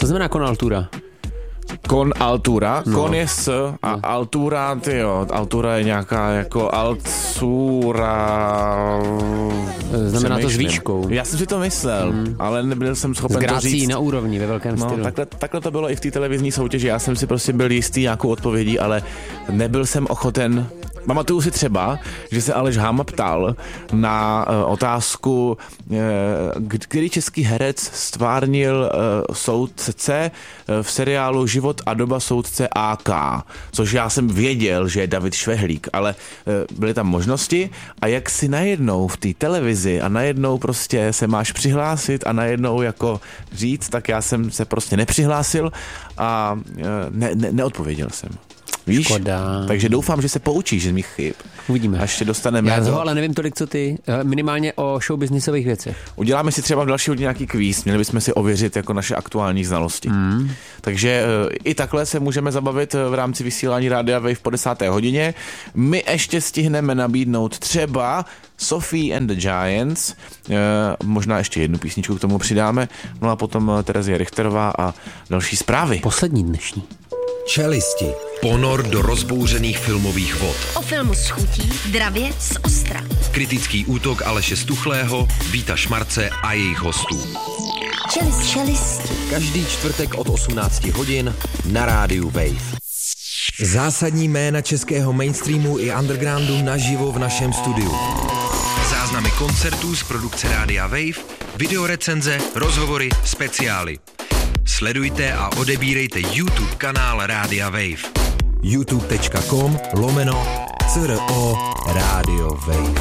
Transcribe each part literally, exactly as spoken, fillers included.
Co znamená Konaltura? Kon altura, No. kon je s a altura, tyjo, altura je nějaká jako altura. Znamená to s Přemýšlím. výškou. Já jsem si to myslel, mm. ale nebyl jsem S schopen to grácí říct. na úrovni, ve velkém No, stylu. takhle, takhle to bylo i v té televizní soutěži. Já jsem si prostě byl jistý nějakou odpovědí, ale nebyl jsem ochoten. Pamatuju si třeba, že se Aleš Háma ptal na uh, otázku, uh, který český herec stvárnil uh, soudce uh, v seriálu Život a doba soudce A K, což já jsem věděl, že je David Švehlík, ale uh, byly tam možnosti a jak si najednou v té televizi a najednou prostě se máš přihlásit a najednou jako říct, tak já jsem se prostě nepřihlásil a uh, ne, ne, neodpověděl jsem. Víš? Škoda. Takže doufám, že se poučíš z mých chyb. Uvidíme. Až se dostaneme. Já do... toho ale nevím tolik, co ty. Minimálně o showbiznisových věcech. Uděláme si třeba v další hodně nějaký kvíz. Měli bychom si ověřit jako naše aktuální znalosti. Mm. Takže uh, i takhle se můžeme zabavit v rámci vysílání Rádia Wave po desáté hodině. My ještě stihneme nabídnout třeba Sophie and the Giants. Uh, možná ještě jednu písničku k tomu přidáme. No a potom uh, Terezie Richterová a další zprávy. Poslední dnešní. Čelisti. Ponor do rozbouřených filmových vod. O filmu s chutí, dravě z ostra. Kritický útok Aleše Stuchlého, Víta Šmarce a jejich hostů. Čelist, čelisti. Každý čtvrtek od osmnácti hodin na rádiu Wave. Zásadní jména českého mainstreamu i undergroundu naživo v našem studiu. Záznamy koncertů z produkce Rádia Wave, videorecenze, rozhovory, speciály. Sledujte a odebírejte YouTube kanál Rádia Wave. youtube.com lomeno CRO Rádio Wave.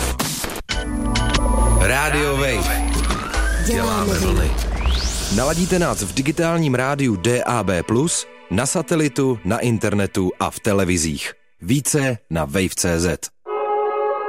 Rádio Wave. Děláme vlny. Naladíte nás v digitálním rádiu D A B plus, na satelitu, na internetu a v televizích. Více na wave tečka cé zet.